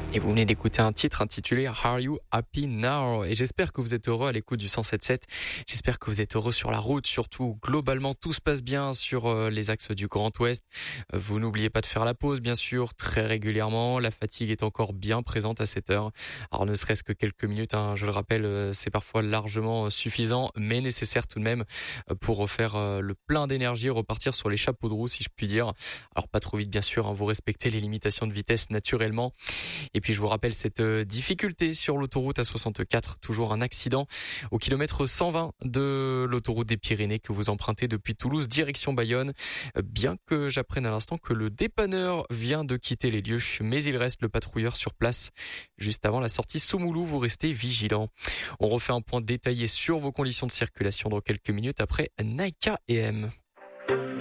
Et vous venez d'écouter un titre intitulé Are You Happy Now? Et j'espère que vous êtes heureux à l'écoute du 107.7. J'espère que vous êtes heureux sur la route, surtout globalement tout se passe bien sur les axes du Grand Ouest. Vous n'oubliez pas de faire la pause, bien sûr, très régulièrement. La fatigue est encore bien présente à cette heure. Alors ne serait-ce que quelques minutes, je le rappelle, c'est parfois largement suffisant, mais nécessaire tout de même pour refaire le plein d'énergie, repartir sur les chapeaux de roue, si je puis dire. Alors pas trop vite, bien sûr, vous respectez les limitations de vitesse naturellement. Et puis je vous rappelle cette difficulté sur l'autoroute A64, toujours un accident au kilomètre 120 de l'autoroute des Pyrénées que vous empruntez depuis Toulouse direction Bayonne. Bien que j'apprenne à l'instant que le dépanneur vient de quitter les lieux, mais il reste le patrouilleur sur place. Juste avant la sortie Soumoulou, vous restez vigilants. On refait un point détaillé sur vos conditions de circulation dans quelques minutes après Naika et M.